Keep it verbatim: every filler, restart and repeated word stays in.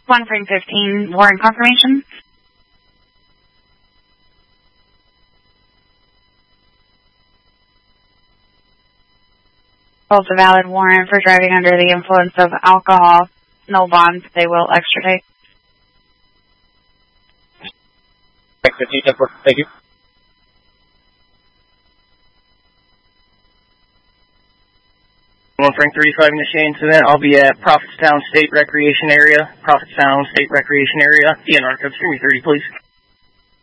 one Frank fifteen, warrant confirmation. Holds a valid warrant for driving under the influence of alcohol. No bonds. They will extradite. Frank fifteen, thank you. one Frank thirty-five initiating incident. I'll be at Prophetstown State Recreation Area. Prophetstown State Recreation Area. D N R code three thirty, please.